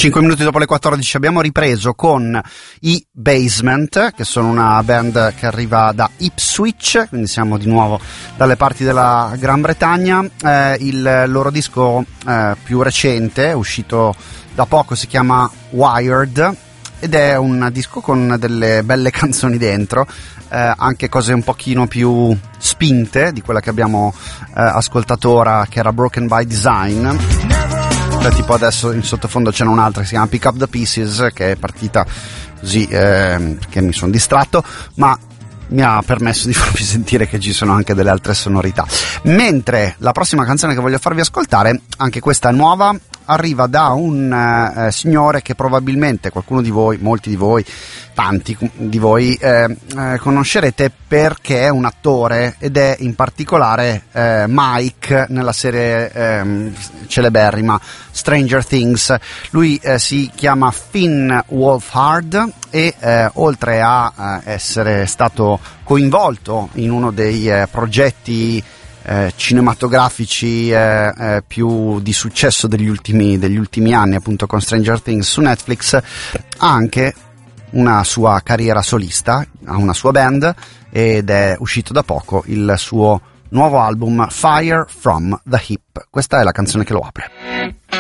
5 minuti dopo le 14 abbiamo ripreso con i Basement, che sono una band che arriva da Ipswich, quindi siamo di nuovo dalle parti della Gran Bretagna. Il loro disco più recente, uscito da poco, si chiama Wired ed è un disco con delle belle canzoni dentro, anche cose un pochino più spinte di quella che abbiamo ascoltato ora, che era Broken by Design. Tipo adesso in sottofondo c'è un'altra che si chiama Pick Up the Pieces, che è partita così che mi sono distratto, ma mi ha permesso di farvi sentire che ci sono anche delle altre sonorità. Mentre la prossima canzone che voglio farvi ascoltare, anche questa è nuova, arriva da un signore che probabilmente qualcuno di voi, molti di voi, tanti di voi conoscerete, perché è un attore ed è in particolare Mike nella serie celeberrima Stranger Things. Lui si chiama Finn Wolfhard e oltre a essere stato coinvolto in uno dei progetti cinematografici più di successo degli ultimi anni, appunto con Stranger Things su Netflix, ha anche una sua carriera solista, ha una sua band ed è uscito da poco il suo nuovo album Fire from the Hip. Questa è la canzone che lo apre.